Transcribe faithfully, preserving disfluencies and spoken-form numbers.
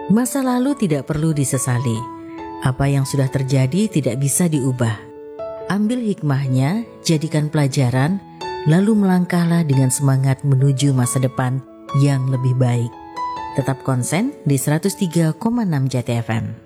Masa lalu tidak perlu disesali. Apa yang sudah terjadi tidak bisa diubah. Ambil hikmahnya, jadikan pelajaran, lalu melangkahlah dengan semangat menuju masa depan yang lebih baik. Tetap konsen di seratus tiga koma enam Jati F M.